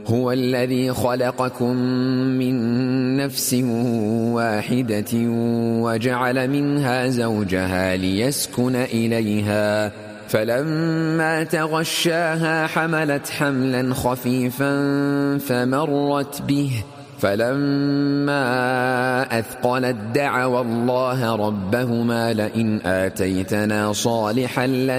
هو الذي خلقكم من نفس واحدة وجعل منها زوجها ليسكن إليها فلما تغشاها حملت حملا خفيفا فمرت به فلما أثقلت دعوا الله ربهما لئن آتيتنا صالحا